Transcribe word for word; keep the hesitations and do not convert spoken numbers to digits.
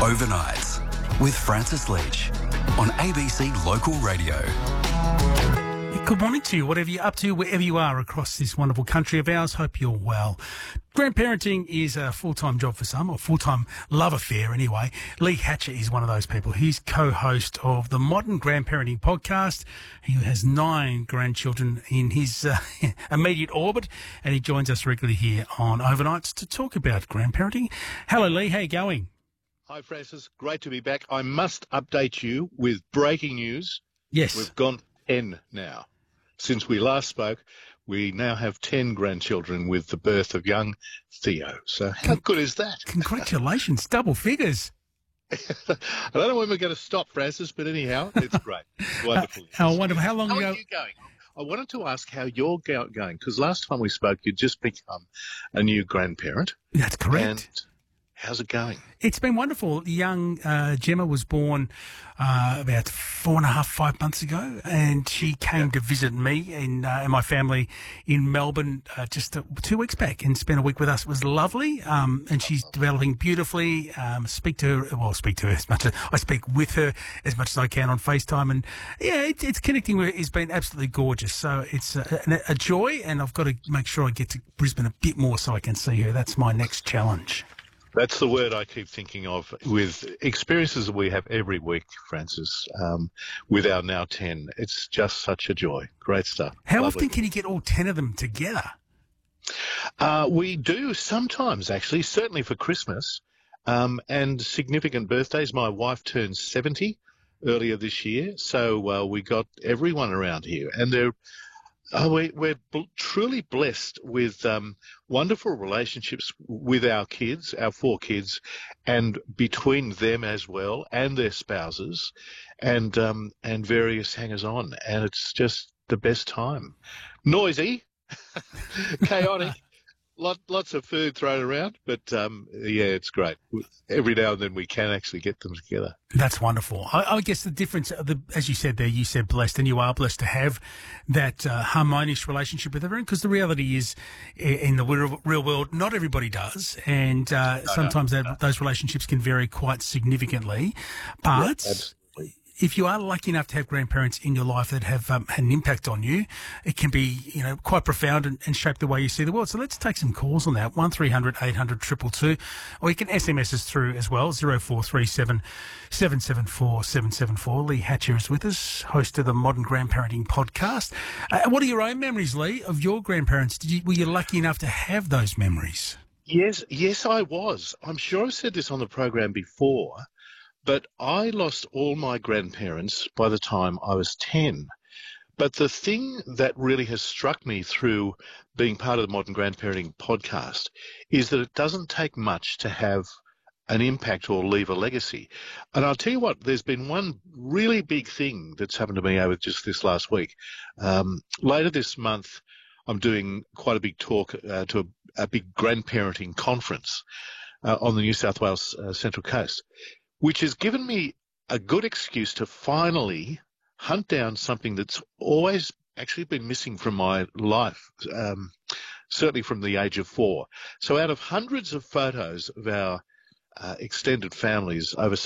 Overnights with Francis Leach on A B C Local Radio. Good morning to you, whatever you're up to, wherever you are across this wonderful country of ours. Hope you're well. Grandparenting is a full-time job for some, or full-time love affair anyway. Lee Hatcher is one of those people. He's co-host of the Modern Grandparenting Podcast. He has nine grandchildren in his uh, immediate orbit, and he joins us regularly here on Overnights to talk about grandparenting. Hello, Lee. How you going? Hi, Francis. Great to be back. I must update you with breaking news. Yes. We've gone ten now. Since we last spoke, we now have ten grandchildren with the birth of young Theo. So how good is that? Congratulations. Double figures. I don't know when we're going to stop, Francis, but anyhow, it's great. It's wonderful. Uh, oh, wonderful. How long how ago? are you going? I wanted to ask how you're go- going, because last time we spoke, you'd just become a new grandparent. That's correct. And how's it going? It's been wonderful. Young uh, Gemma was born uh, about four and a half, five months ago, and she came to visit me and, uh, and my family in Melbourne uh, just uh, two weeks back and spent a week with us. It was lovely, um, and she's developing beautifully. Um, speak to her, well, speak to her as much as I speak with her as much as I can on FaceTime, and yeah, it, it's connecting with her. It's been absolutely gorgeous. So it's a, a joy, and I've got to make sure I get to Brisbane a bit more so I can see her. That's my next challenge. That's the word I keep thinking of with experiences that we have every week, Francis, um, with our now ten. It's just such a joy. Great stuff. How Lovely. often can you get all ten of them together? Uh, we do sometimes, actually, certainly for Christmas um, and significant birthdays. My wife turned seventy earlier this year, so uh, we got everyone around here. And they're Oh, we, we're b- truly blessed with um, wonderful relationships with our kids, our four kids, and between them as well, and their spouses, and um, and various hangers-on. And it's just the best time. Noisy, chaotic, lot, lots of food thrown around, but um, yeah, it's great. Every now and then we can actually get them together. That's wonderful. I, I guess the difference, the, as you said there, you said blessed, and you are blessed to have that uh, harmonious relationship with everyone, because the reality is, in the real, real world, not everybody does, and uh, no, sometimes no, that, no. those relationships can vary quite significantly. But yeah, if you are lucky enough to have grandparents in your life that have um, had an impact on you, it can be, you know, quite profound and, and shape the way you see the world. So let's take some calls on that. one three hundred eight hundred two two two, or you can S M S us through as well, zero four three seven seven seven four seven seven four. Lee Hatcher is with us, host of the Modern Grandparenting Podcast. Uh, what are your own memories, Lee, of your grandparents? Did you, were you lucky enough to have those memories? Yes, yes, I was. I'm sure I've said this on the program before, but I lost all my grandparents by the time I was ten. But the thing that really has struck me through being part of the Modern Grandparenting Podcast is that it doesn't take much to have an impact or leave a legacy. And I'll tell you what, there's been one really big thing that's happened to me over just this last week. Um, later this month, I'm doing quite a big talk uh, to a, a big grandparenting conference uh, on the New South Wales uh, Central Coast, which has given me a good excuse to finally hunt down something that's always actually been missing from my life, um, certainly from the age of four. So out of hundreds of photos of our uh, extended families over